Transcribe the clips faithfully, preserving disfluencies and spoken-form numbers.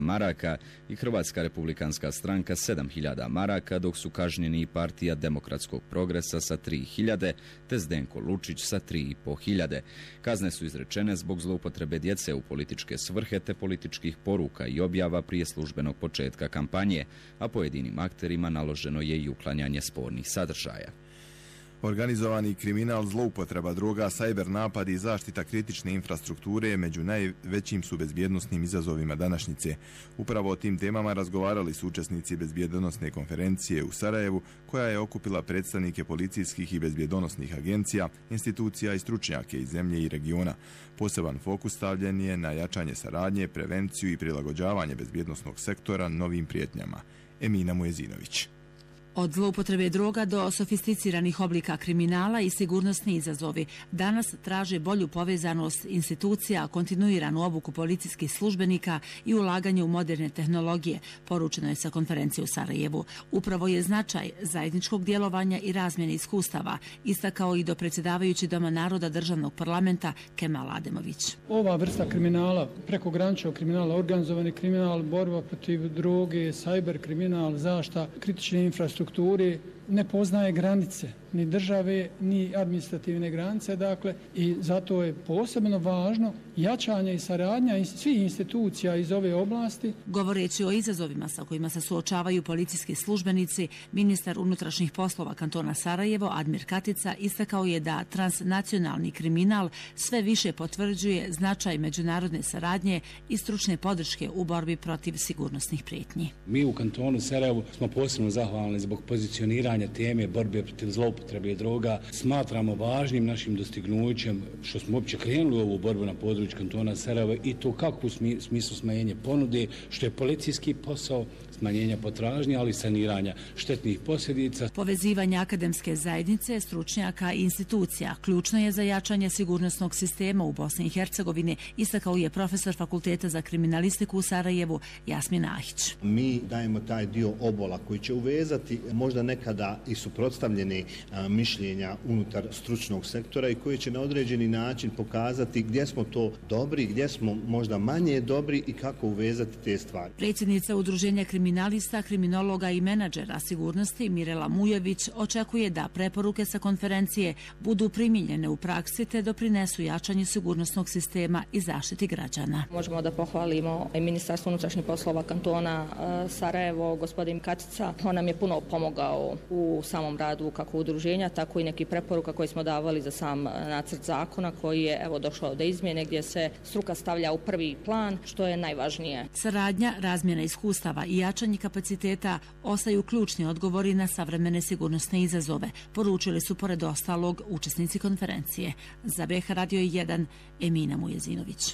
maraka i Hrvatska republikanska stranka sedam hiljada maraka, dok su kažnjeni i partija Demokratskog progresa sa tri hiljade te Zdenko Lučić sa tri i po hiljade. Kazne su izrečene zbog zloupotrebe djece u političke svrhe te političkih poruka i objava prije službenog početka kampanje, a pojedinim akterima naloženo je i uklanjanje spornih sadržaja. Organizovani kriminal, zloupotreba droga, sajber napadi i zaštita kritične infrastrukture među najvećim su bezbjednosnim izazovima današnjice. Upravo o tim temama razgovarali su učesnici bezbjednosne konferencije u Sarajevu, koja je okupila predstavnike policijskih i bezbjednosnih agencija, institucija i stručnjake iz zemlje i regiona. Poseban fokus stavljen je na jačanje saradnje, prevenciju i prilagođavanje bezbjednosnog sektora novim prijetnjama. Emina Mujezinović. Od zloupotrebe droga do sofisticiranih oblika kriminala i sigurnosni izazovi danas traže bolju povezanost institucija, kontinuiranu obuku policijskih službenika i ulaganje u moderne tehnologije, poručeno je sa konferencije u Sarajevu. Upravo je značaj zajedničkog djelovanja i razmjene iskustava istakao i dopredsjedavajući Doma naroda državnog parlamenta Kemal Ademović. Ova vrsta kriminala, prekograničnog kriminala, organizovani kriminal, borba protiv droge, sajber kriminal, zaštita kritične infrastrukture, strukture ne poznaje granice, ni države, ni administrativne granice, dakle, i zato je posebno važno jačanje i saradnja svih institucija iz ove oblasti. Govoreći o izazovima sa kojima se suočavaju policijski službenici, ministar unutrašnjih poslova kantona Sarajevo, Admir Katica, istakao je da transnacionalni kriminal sve više potvrđuje značaj međunarodne saradnje i stručne podrške u borbi protiv sigurnosnih prijetnji. Mi u kantonu Sarajevo smo posebno zahvalni zbog pozicioniranja teme borbe protiv zloupotrebe droga. Smatramo važnim našim dostignućem što smo uopće krenuli u ovu borbu na području kantona Sarajeva i to kako u smislu smanjenja ponude, što je policijski posao, smanjenja potražnje, ali i saniranja štetnih posljedica. Povezivanje akademske zajednice, stručnjaka i institucija ključno je za jačanje sigurnosnog sistema u Bosni i Hercegovini, istakao je profesor Fakulteta za kriminalistiku u Sarajevu Jasmin Ahić. Mi dajemo taj dio obola koji će uvezati možda nekada i suprotstavljene mišljenja unutar stručnog sektora i koji će na određeni način pokazati gdje smo to dobri, gdje smo možda manje dobri i kako uvezati te stvari. Predsjednica Udruženja kriminalista, kriminologa i menadžera sigurnosti Mirela Mujević očekuje da preporuke sa konferencije budu primijenjene u praksi te doprinesu jačanju sigurnosnog sistema i zaštiti građana. Možemo da pohvalimo i Ministarstvo unutrašnjih poslova kantona Sarajevo, gospodin Katica. On nam je puno pomogao u samom radu kako udruženja, tako i neki preporuka koje smo davali za sam nacrt zakona koji je evo došao do izmjene gdje se struka stavlja u prvi plan, što je najvažnije. Saradnja, razmjena iskustava i jačanje kapaciteta ostaju ključni odgovori na savremene sigurnosne izazove, poručili su pored ostalog učesnici konferencije. Za B H Radio jedan, Emina Mujezinović.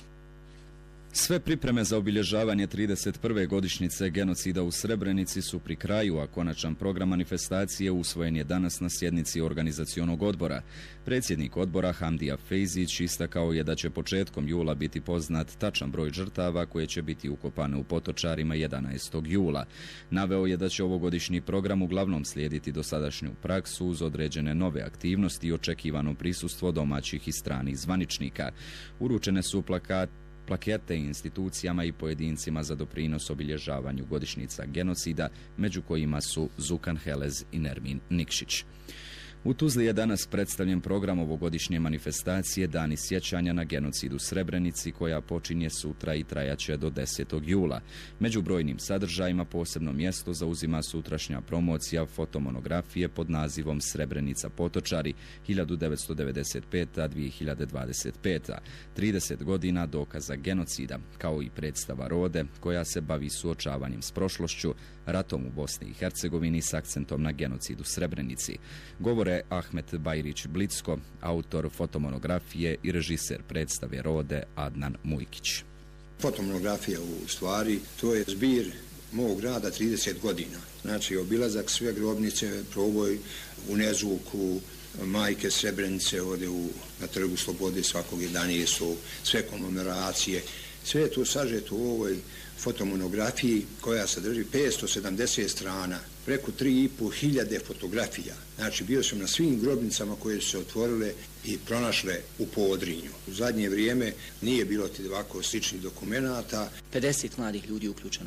Sve pripreme za obilježavanje trideset prve godišnjice genocida u Srebrenici su pri kraju, a konačan program manifestacije usvojen je danas na sjednici organizacionog odbora. Predsjednik odbora Hamdija Fejzić istakao je da će početkom jula biti poznat tačan broj žrtava koje će biti ukopane u Potočarima jedanaestog jula. Naveo je da će ovogodišnji program uglavnom slijediti dosadašnju praksu uz određene nove aktivnosti i očekivano prisustvo domaćih i stranih zvaničnika. Uručene su plakati plakete institucijama i pojedincima za doprinos obilježavanju godišnjica genocida, među kojima su Zukan Helez i Nermin Nikšić. U Tuzli je danas predstavljen program ovogodišnje manifestacije Dani sjećanja na genocid u Srebrenici, koja počinje sutra i trajaće do desetog jula. Među brojnim sadržajima posebno mjesto zauzima sutrašnja promocija fotomonografije pod nazivom Srebrenica Potočari hiljadu devetsto devedeset peta do dvije hiljade dvadeset peta. trideset godina dokaza genocida, kao i predstava Rode, koja se bavi suočavanjem s prošlošću, ratom u Bosni i Hercegovini s akcentom na genocid u Srebrenici. Govore Ahmet Bajrić Blicko, autor fotomonografije i režiser predstave Rode Adnan Mujkić. Fotomonografija u stvari, to je zbir mog rada trideset godina. Znači obilazak sve grobnice, proboj u Nezvuku, majke Srebrenice ovdje u, na Trgu Slobode svakog jedanaestog, sve komemoracije, Sve je to sažeto u ovoj fotomonografiji koja sadrži petsto sedamdeset strana, preko tri i po hiljade fotografija. Znači, bio sam na svim grobnicama koje su se otvorile i pronašle u Podrinju. U zadnje vrijeme nije bilo ti ovako sličnih dokumenata. pedeset mladih ljudi uključeno.